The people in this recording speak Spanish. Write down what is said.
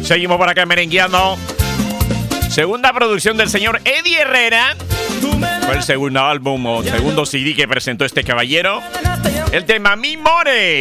Seguimos por acá merengueando. Segunda producción del señor Eddie Herrera. Fue el segundo álbum o segundo CD que presentó este caballero. El tema Mi More.